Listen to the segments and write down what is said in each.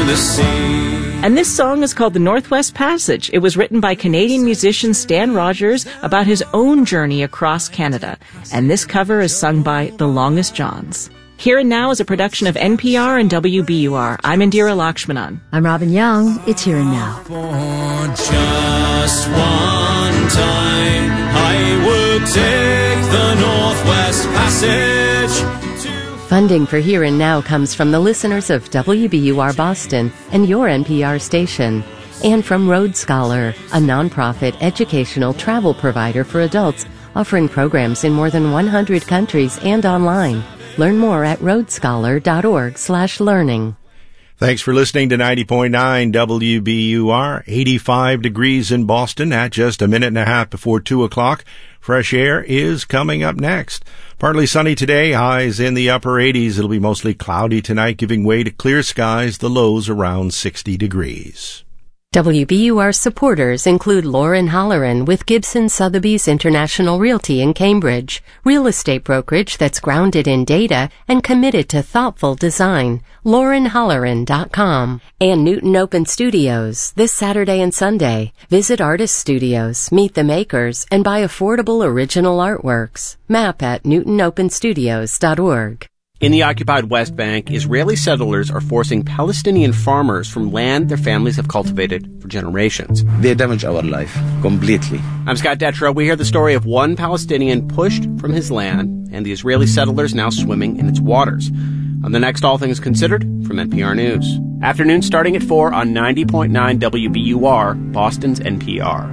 the sea. And this song is called The Northwest Passage. It was written by Canadian musician Stan Rogers about his own journey across Canada. And this cover is sung by The Longest Johns. Here and Now is a production of NPR and WBUR. I'm Indira Lakshmanan. I'm Robin Young. It's Here and Now. For just one time, I will take the Northwest Passage. Funding for Here and Now comes from the listeners of WBUR Boston and your NPR station, and from Road Scholar, a nonprofit educational travel provider for adults offering programs in more than 100 countries and online. Learn more at roadscholar.org/learning. Thanks for listening to 90.9 WBUR. 85 degrees in Boston at just a minute and a half before 2 o'clock. Fresh air is coming up next. Partly sunny today, highs in the upper 80s. It'll be mostly cloudy tonight, giving way to clear skies, the lows around 60 degrees. WBUR supporters include Lauren Holleran with Gibson Sotheby's International Realty in Cambridge, real estate brokerage that's grounded in data and committed to thoughtful design. LaurenHolleran.com. And Newton Open Studios this Saturday and Sunday. Visit artist studios, meet the makers, and buy affordable original artworks. Map at newtonopenstudios.org. In the occupied West Bank, Israeli settlers are forcing Palestinian farmers from land their families have cultivated for generations. They damage our life completely. I'm Scott Detrow. We hear the story of one Palestinian pushed from his land and the Israeli settlers now swimming in its waters. On the next All Things Considered from NPR News. Afternoon starting at 4 on 90.9 WBUR, Boston's NPR.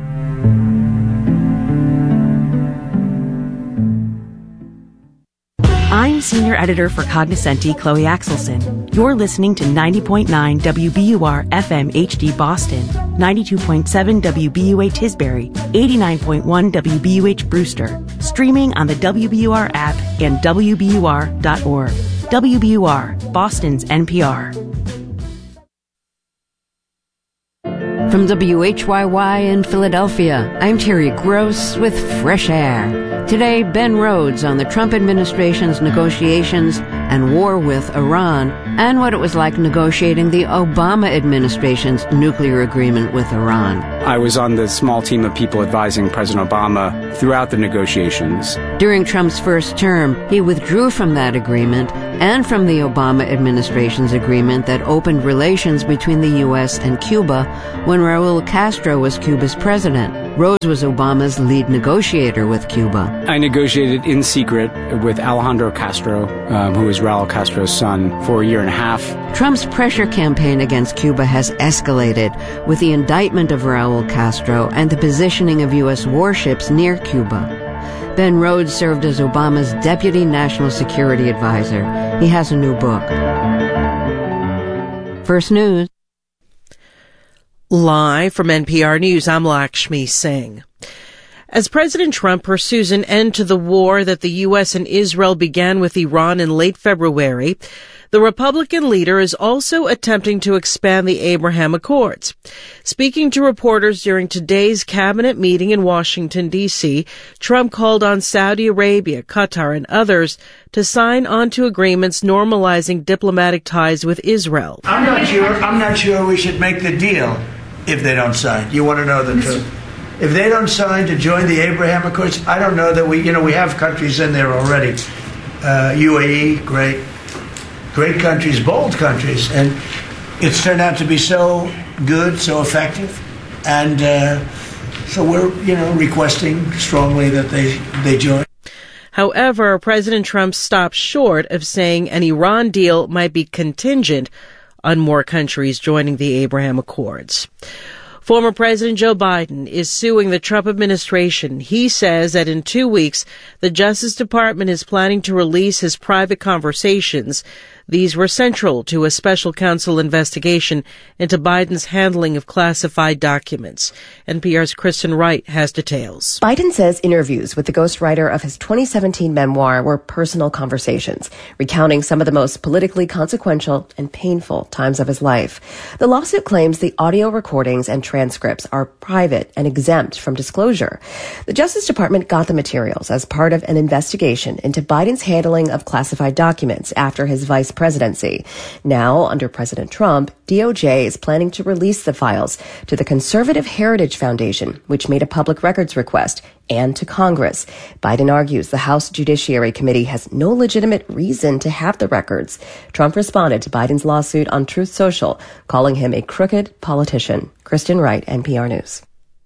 I'm Senior Editor for Cognoscenti, Chloe Axelson. You're listening to 90.9 WBUR FM HD Boston, 92.7 WBUH Tisbury, 89.1 WBUH Brewster, streaming on the WBUR app and WBUR.org. WBUR, Boston's NPR. From WHYY in Philadelphia, I'm Terry Gross with Fresh Air. Today, Ben Rhodes on the Trump administration's negotiations and war with Iran, and what it was like negotiating the Obama administration's nuclear agreement with Iran. I was on the small team of people advising President Obama throughout the negotiations. During Trump's first term, he withdrew from that agreement and from the Obama administration's agreement that opened relations between the U.S. and Cuba when Raul Castro was Cuba's president. Rhodes was Obama's lead negotiator with Cuba. I negotiated in secret with Alejandro Castro, who is Raul Castro's son, for a year and a half. Trump's pressure campaign against Cuba has escalated with the indictment of Raul Castro and the positioning of U.S. warships near Cuba. Ben Rhodes served as Obama's Deputy National Security Advisor. He has a new book. First News. Live from NPR News, I'm Lakshmi Singh. As President Trump pursues an end to the war that the U.S. and Israel began with Iran in late February, the Republican leader is also attempting to expand the Abraham Accords. Speaking to reporters during today's cabinet meeting in Washington, D.C., Trump called on Saudi Arabia, Qatar, and others to sign onto agreements normalizing diplomatic ties with Israel. I'm not sure we should make the deal if they don't sign. You want to know the truth? If they don't sign to join the Abraham Accords, I don't know that we have countries in there already. UAE, great countries, bold countries, and it's turned out to be so good, so effective, and so we're requesting strongly that they join. However, President Trump stopped short of saying an Iran deal might be contingent on more countries joining the Abraham Accords. Former President Joe Biden is suing the Trump administration. He says that in 2 weeks, the Justice Department is planning to release his private conversations. These were central to a special counsel investigation into Biden's handling of classified documents. NPR's Kristen Wright has details. Biden says interviews with the ghostwriter of his 2017 memoir were personal conversations, recounting some of the most politically consequential and painful times of his life. The lawsuit claims the audio recordings and transcripts are private and exempt from disclosure. The Justice Department got the materials as part of an investigation into Biden's handling of classified documents after his vice presidency. Now, under President Trump, DOJ is planning to release the files to the Conservative Heritage Foundation, which made a public records request, and to Congress. Biden argues the House Judiciary Committee has no legitimate reason to have the records. Trump responded to Biden's lawsuit on Truth Social, calling him a crooked politician. Kristen Wright, NPR News.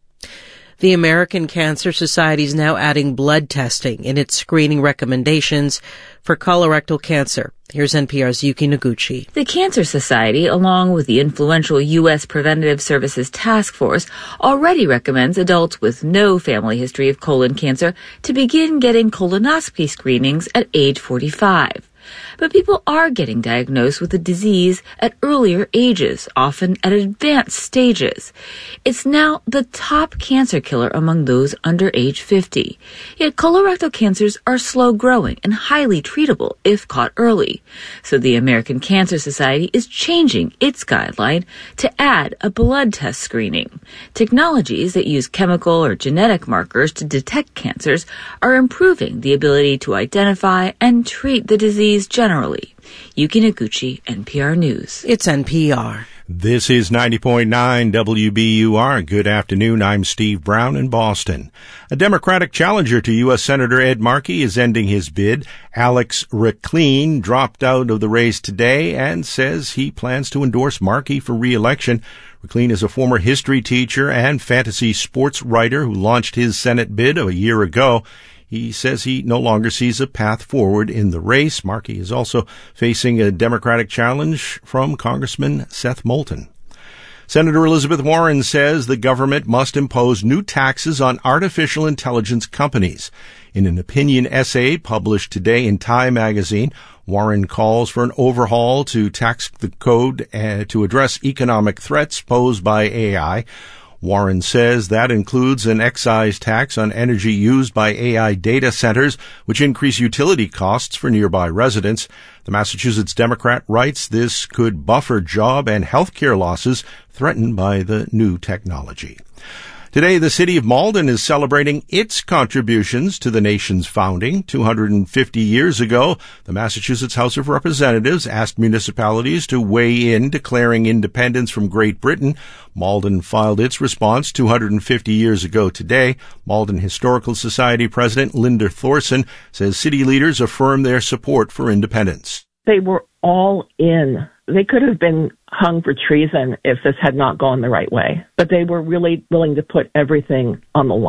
The American Cancer Society is now adding blood testing in its screening recommendations for colorectal cancer. Here's NPR's Yuki Noguchi. The Cancer Society, along with the influential U.S. Preventative Services Task Force, already recommends adults with no family history of colon cancer to begin getting colonoscopy screenings at age 45. But people are getting diagnosed with the disease at earlier ages, often at advanced stages. It's now the top cancer killer among those under age 50. Yet colorectal cancers are slow growing and highly treatable if caught early. So the American Cancer Society is changing its guideline to add a blood test screening. Technologies that use chemical or genetic markers to detect cancers are improving the ability to identify and treat the disease generally. Yuki Noguchi, NPR News. It's NPR. This is 90.9 WBUR. Good afternoon. I'm Steve Brown in Boston. A Democratic challenger to U.S. Senator Ed Markey is ending his bid. Alex Rachlin dropped out of the race today and says he plans to endorse Markey for re-election. Rachlin is a former history teacher and fantasy sports writer who launched his Senate bid a year ago. He says he no longer sees a path forward in the race. Markey is also facing a Democratic challenge from Congressman Seth Moulton. Senator Elizabeth Warren says the government must impose new taxes on artificial intelligence companies. In an opinion essay published today in Time magazine, Warren calls for an overhaul to tax the code to address economic threats posed by AI. Warren says that includes an excise tax on energy used by AI data centers, which increase utility costs for nearby residents. The Massachusetts Democrat writes this could buffer job and health care losses threatened by the new technology. Today, the city of Malden is celebrating its contributions to the nation's founding. 250 years ago, the Massachusetts House of Representatives asked municipalities to weigh in declaring independence from Great Britain. Malden filed its response 250 years ago today. Malden Historical Society President Linda Thorson says city leaders affirm their support for independence. They were all in. They could have been hung for treason if this had not gone the right way, but they were really willing to put everything on the line.